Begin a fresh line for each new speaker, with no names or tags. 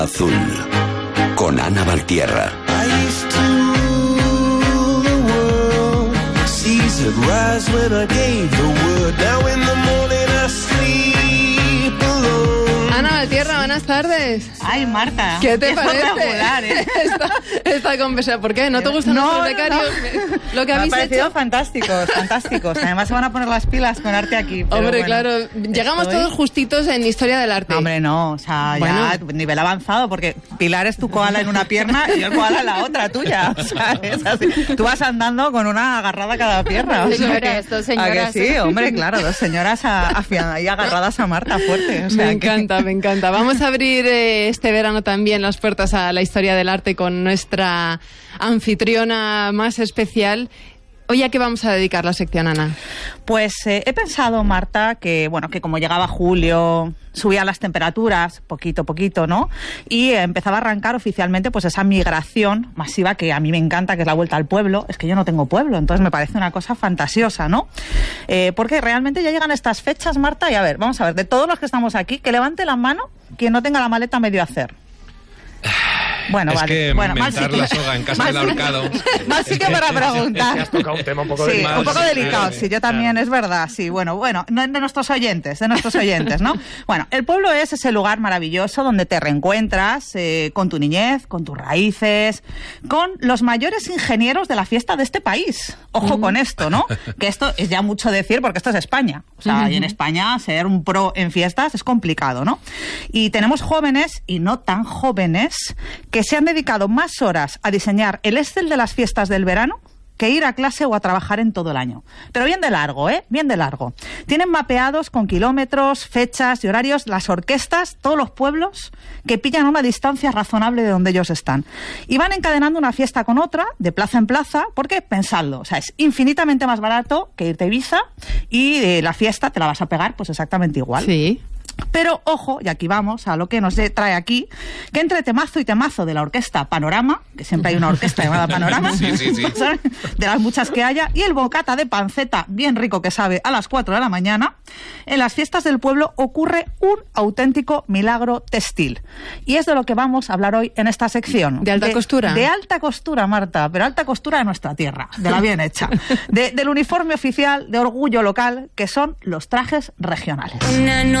Azul, con Ana Valtierra.
Ana Valtierra, buenas tardes.
Ay, Marta.
¿Qué te parece?
Espectacular, ¿eh?
Esta conversación. ¿Por qué? ¿No te gustan los becarios?
No.
Lo que
Me
habéis
ha parecido
hecho.
fantásticos. Además se van a poner las pilas con arte aquí. Pero
Hombre,
bueno,
claro. Llegamos todos justitos en historia del arte.
No, hombre, no. O sea,
Bueno.
ya nivel avanzado, porque Pilar es tu koala en una pierna y el koala en la otra tuya. O sea, es así. Tú vas andando con una agarrada a cada pierna. O sea,
Señoras, dos señoras.
¿A que sí? Hombre, claro, dos señoras ahí agarradas a Marta fuerte. O sea,
Me encanta, me encanta. Vamos a abrir este verano también las puertas a la historia del arte con nuestra anfitriona más especial. Hoy, ¿a qué vamos a dedicar la sección, Ana?
Pues he pensado, Marta, que bueno, que como llegaba julio, subían las temperaturas poquito a poquito, ¿no? Y empezaba a arrancar oficialmente pues esa migración masiva que a mí me encanta, que es la vuelta al pueblo. Es que yo no tengo pueblo, entonces me parece una cosa fantasiosa, ¿no? Porque realmente ya llegan estas fechas, Marta, y a ver, vamos a ver, de todos los que estamos aquí, que levante la mano quien no tenga la maleta medio a hacer. Bueno,
es
vale.
que
Bueno,
mentar la soga en casa del ahorcado.
Más sí que para preguntar.
Es que has tocado un tema un poco
Sí,
delicado.
un poco delicado, sí, yo también, es verdad, sí, bueno, de nuestros oyentes, ¿no? Bueno, el pueblo es ese lugar maravilloso donde te reencuentras con tu niñez, con tus raíces, con los mayores ingenieros de la fiesta de este país. Ojo con esto, ¿no? Que esto es ya mucho decir porque esto es España. O sea, y en España ser un pro en fiestas es complicado, ¿no? Y tenemos jóvenes, y no tan jóvenes, que se han dedicado más horas a diseñar el Excel de las fiestas del verano que ir a clase o a trabajar en todo el año. Pero bien de largo, ¿eh? Bien de largo. Tienen mapeados con kilómetros, fechas y horarios las orquestas, todos los pueblos que pillan una distancia razonable de donde ellos están. Y van encadenando una fiesta con otra, de plaza en plaza, porque, pensadlo, o sea, es infinitamente más barato que irte a Ibiza y la fiesta te la vas a pegar pues exactamente igual.
Sí.
Pero, ojo, y aquí vamos a lo que nos trae aquí, que entre temazo y temazo de la orquesta Panorama, que siempre hay una orquesta llamada Panorama,
Sí.
de las muchas que haya, y el bocata de panceta bien rico que sabe a las 4 de la mañana, en las fiestas del pueblo ocurre un auténtico milagro textil. Y es de lo que vamos a hablar hoy en esta sección.
¿De alta costura?
De alta costura, Marta, pero alta costura de nuestra tierra, de la bien hecha. Del uniforme oficial, de orgullo local, que son los trajes regionales.